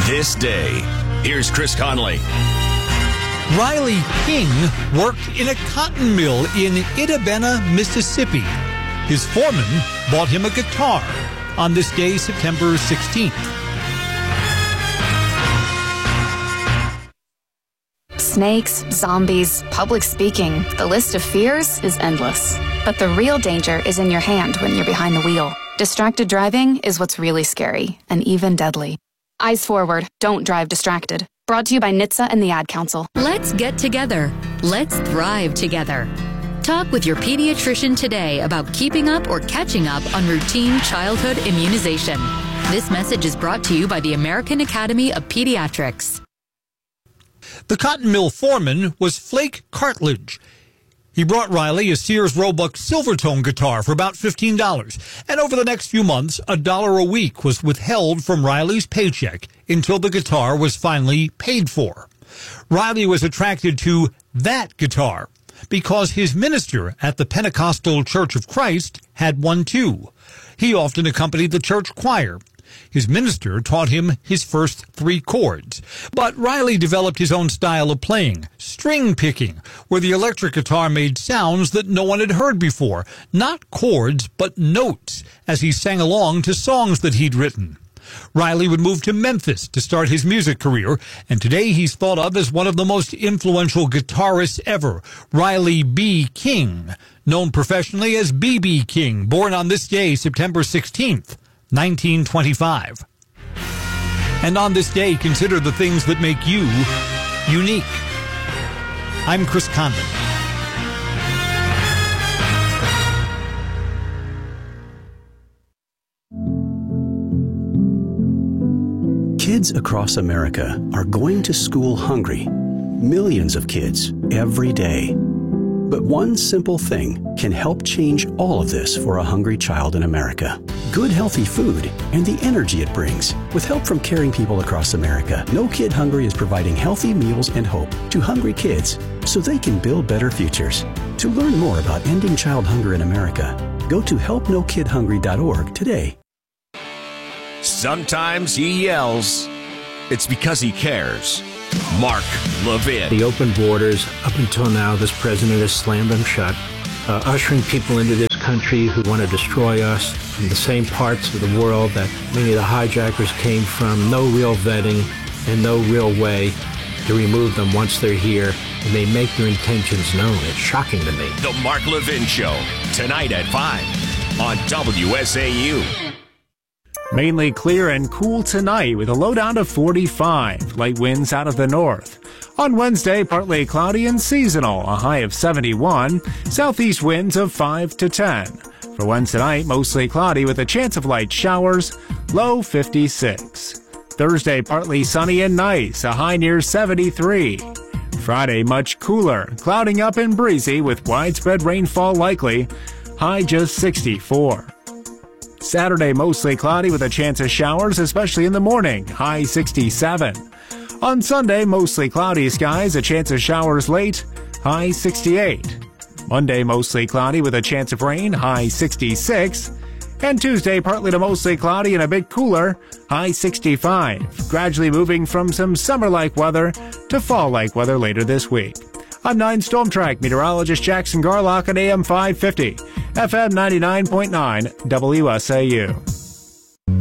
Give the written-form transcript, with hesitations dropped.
this day. Here's Chris Conley. Riley King worked in a cotton mill in Itta-Bena, Mississippi. His foreman bought him a guitar on this day, September 16th. Snakes, zombies, public speaking. The list of fears is endless. But the real danger is in your hand when you're behind the wheel. Distracted driving is what's really scary and even deadly. Eyes forward. Don't drive distracted. Brought to you by NHTSA and the Ad Council. Let's get together. Let's thrive together. Talk with your pediatrician today about keeping up or catching up on routine childhood immunization. This message is brought to you by the American Academy of Pediatrics. The cotton mill foreman was Flake Cartledge. He brought Riley a Sears Roebuck Silvertone guitar for about $15. And over the next few months, $1 a week was withheld from Riley's paycheck until the guitar was finally paid for. Riley was attracted to that guitar because his minister at the Pentecostal Church of Christ had one too. He often accompanied the church choir. His minister taught him his first 3 chords. But Riley developed his own style of playing, string picking, where the electric guitar made sounds that no one had heard before. Not chords, but notes, as he sang along to songs that he'd written. Riley would move to Memphis to start his music career, and today he's thought of as one of the most influential guitarists ever, Riley B. King, known professionally as B.B. King, born on this day, September 16th. 1925. And on this day, consider the things that make you unique. I'm Chris Conley. Kids across America are going to school hungry. Millions of kids every day. But one simple thing can help change all of this for a hungry child in America. Good, healthy food and the energy it brings. With help from caring people across America, No Kid Hungry is providing healthy meals and hope to hungry kids so they can build better futures. To learn more about ending child hunger in America, go to helpnokidhungry.org today. Sometimes he yells. It's because he cares. Mark Levin. The open borders, up until now, this president has slammed them shut, ushering people into this country who want to destroy us from the same parts of the world that many of the hijackers came from. No real vetting and no real way to remove them once they're here, and they make their intentions known. It's shocking to me. The Mark Levin Show, tonight at 5 on WSAU. Mainly clear and cool tonight with a low down to 45. Light winds out of the north. On Wednesday, partly cloudy and seasonal, a high of 71. Southeast winds of 5 to 10. For Wednesday night, mostly cloudy with a chance of light showers, low 56. Thursday, partly sunny and nice, a high near 73. Friday, much cooler, clouding up and breezy with widespread rainfall likely, high just 64. Saturday, mostly cloudy with a chance of showers, especially in the morning, high 67. On Sunday, mostly cloudy skies, a chance of showers late, high 68. Monday, mostly cloudy with a chance of rain, high 66. And Tuesday, partly to mostly cloudy and a bit cooler, high 65. Gradually moving from some summer-like weather to fall-like weather later this week. I'm 9 Storm Track meteorologist Jackson Garlock at AM 550, FM 99.9, WSAU.